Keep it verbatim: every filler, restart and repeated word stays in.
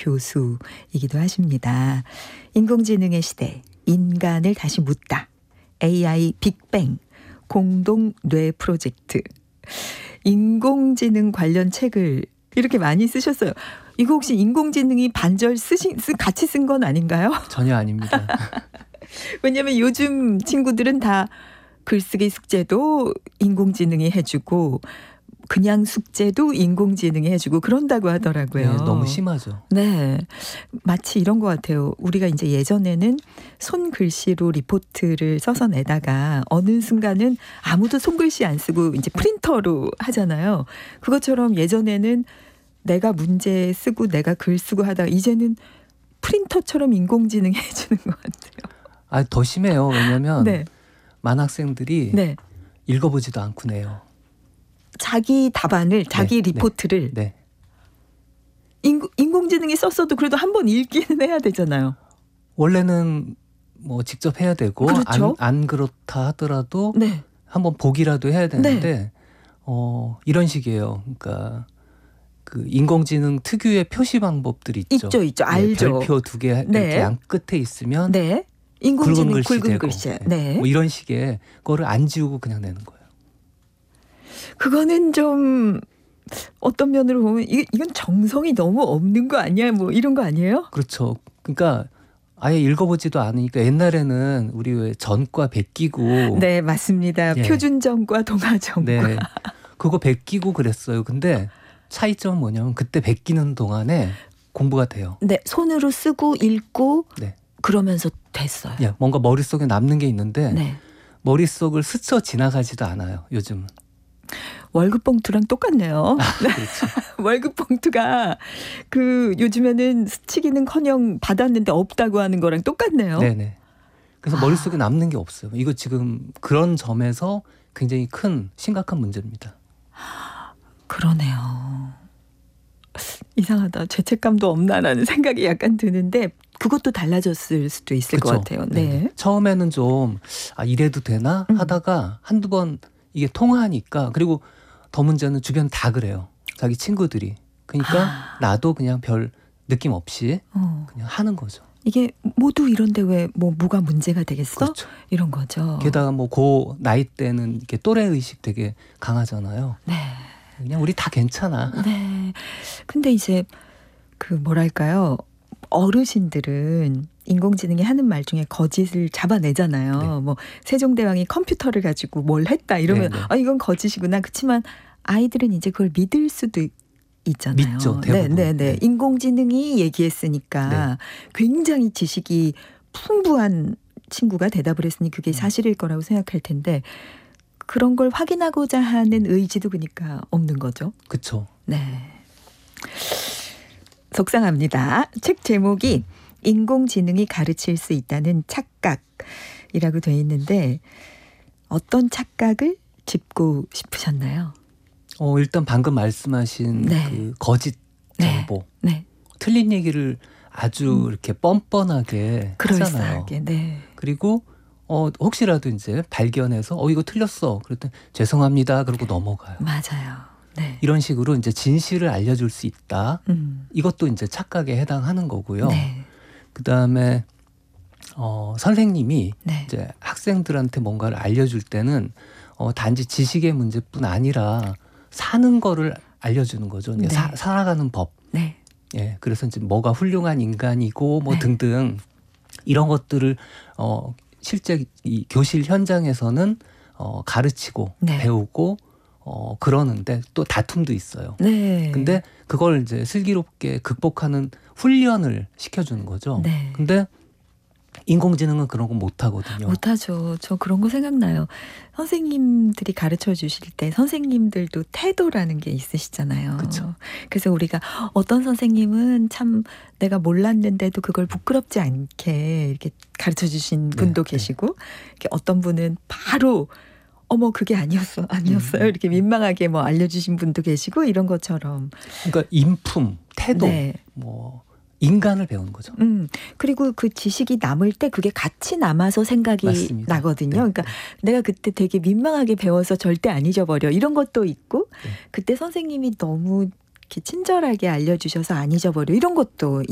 교수이기도 하십니다. 인공지능의 시대, 인간을 다시 묻다. 에이아이 빅뱅 공동 뇌 프로젝트. 인공지능 관련 책을 이렇게 많이 쓰셨어요. 이거 혹시 인공지능이 반절 쓰신, 쓰, 같이 쓴 건 아닌가요? 전혀 아닙니다. 왜냐하면 요즘 친구들은 다 글쓰기 숙제도 인공지능이 해주고 그냥 숙제도 인공지능이 해주고 그런다고 하더라고요. 네, 너무 심하죠. 네, 마치 이런 것 같아요. 우리가 이제 예전에는 손글씨로 리포트를 써서 내다가 어느 순간은 아무도 손글씨 안 쓰고 이제 프린터로 하잖아요. 그것처럼 예전에는 내가 문제 쓰고 내가 글 쓰고 하다가 이제는 프린터처럼 인공지능이 해주는 것 같아요. 아, 더 심해요. 왜냐하면 네. 많은 학생들이 네. 읽어보지도 않고 내요. 자기 답안을, 자기 네, 리포트를 네. 네. 인공, 인공지능이 썼어도 그래도 한번 읽기는 해야 되잖아요. 원래는 뭐 직접 해야 되고 그렇죠. 안, 안 그렇다 하더라도 네. 한번 보기라도 해야 되는데 네. 어, 이런 식이에요. 그러니까 그 인공지능 특유의 표시 방법들이 있죠. 있죠, 있죠. 네, 알죠. 별표 두 개 이렇게 네. 양 끝에 있으면 네. 인공지능 굵은 글씨 굵은 되고 글씨. 네. 네. 뭐 이런 식의 거를 안 지우고 그냥 내는 거예요. 그거는 좀 어떤 면으로 보면 이, 이건 정성이 너무 없는 거 아니야? 뭐 이런 거 아니에요? 그렇죠. 그러니까 아예 읽어보지도 않으니까 옛날에는 우리 왜 전과 베끼고 네, 맞습니다. 예. 표준정과 동아정과. 네, 그거 베끼고 그랬어요. 근데 차이점은 뭐냐면 그때 베끼는 동안에 공부가 돼요. 네, 손으로 쓰고 읽고 네. 그러면서 됐어요. 예, 뭔가 머릿속에 남는 게 있는데 네. 머릿속을 스쳐 지나가지도 않아요. 요즘은. 월급 봉투랑 똑같네요. 아, 그렇죠. 월급 봉투가 그 요즘에는 스치기는커녕 받았는데 없다고 하는 거랑 똑같네요. 네네. 그래서 아. 머릿속에 남는 게 없어요. 이거 지금 그런 점에서 굉장히 큰 심각한 문제입니다. 그러네요. 이상하다. 죄책감도 없나라는 생각이 약간 드는데 그것도 달라졌을 수도 있을 그쵸? 것 같아요. 네. 네. 처음에는 좀 아, 이래도 되나 음. 하다가 한두 번 이게 통하니까 그리고 더 문제는 주변 다 그래요. 자기 친구들이. 그러니까 아. 나도 그냥 별 느낌 없이 어. 그냥 하는 거죠. 이게 모두 이런데 왜 뭐 뭐가 문제가 되겠어? 그렇죠. 이런 거죠. 게다가 뭐 그 나이 때는 이렇게 또래 의식 되게 강하잖아요. 네. 그냥 우리 다 괜찮아. 네. 근데 이제 그 뭐랄까요? 어르신들은 인공지능이 하는 말 중에 거짓을 잡아내잖아요. 네. 뭐 세종대왕이 컴퓨터를 가지고 뭘 했다 이러면 네, 네. 아 이건 거짓이구나. 그렇지만 아이들은 이제 그걸 믿을 수도 있잖아요. 믿죠, 대부분. 네, 네, 네. 네. 인공지능이 얘기했으니까 네. 굉장히 지식이 풍부한 친구가 대답을 했으니 그게 사실일 거라고 생각할 텐데 그런 걸 확인하고자 하는 의지도 그러니까 없는 거죠. 그렇죠. 네. 속상합니다. 책 제목이 인공지능이 가르칠 수 있다는 착각이라고 돼 있는데 어떤 착각을 짚고 싶으셨나요? 어, 일단 방금 말씀하신 네. 그 거짓 네. 정보, 네. 틀린 얘기를 아주 음. 이렇게 뻔뻔하게 하잖아요. 그럴싸하게. 네. 그리고 어, 혹시라도 이제 발견해서 어 이거 틀렸어. 그랬더니 죄송합니다. 그러고 넘어가요. 맞아요. 네. 이런 식으로 이제 진실을 알려줄 수 있다. 음. 이것도 이제 착각에 해당하는 거고요. 네. 그 다음에 어, 선생님이 네. 이제 학생들한테 뭔가를 알려줄 때는 어, 단지 지식의 문제뿐 아니라 사는 거를 알려주는 거죠. 네. 사, 살아가는 법. 네. 예, 그래서 이제 뭐가 훌륭한 인간이고 뭐 네. 등등 이런 것들을 어, 실제 이 교실 현장에서는 어, 가르치고 네. 배우고 어, 그러는데 또 다툼도 있어요. 네. 근데 그걸 이제 슬기롭게 극복하는 훈련을 시켜주는 거죠. 네. 근데 인공지능은 그런 거 못하거든요. 못하죠. 저 그런 거 생각나요. 선생님들이 가르쳐 주실 때 선생님들도 태도라는 게 있으시잖아요. 그쵸. 그래서 우리가 어떤 선생님은 참 내가 몰랐는데도 그걸 부끄럽지 않게 이렇게 가르쳐 주신 분도 네, 계시고 이렇게 어떤 분은 바로 어머 그게 아니었어 아니었어요 음. 이렇게 민망하게 뭐 알려주신 분도 계시고 이런 것처럼 그러니까 인품, 태도, 네. 뭐 인간을 배우는 거죠. 음 그리고 그 지식이 남을 때 그게 같이 남아서 생각이 맞습니다. 나거든요. 네, 그러니까 네. 내가 그때 되게 민망하게 배워서 절대 안 잊어버려 이런 것도 있고 네. 그때 선생님이 너무 이렇게 친절하게 알려주셔서 안 잊어버려 이런 것도